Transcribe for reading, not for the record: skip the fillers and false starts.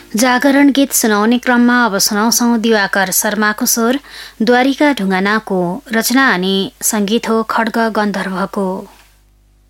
जागरण गीत सुनाउने क्रममा अब सुनाउँछौँ दिवाकर शर्माको स्वर द्वारिका ढुङ्गानाको रचना अनि सङ्गीत हो खड्ग गन्धर्वको।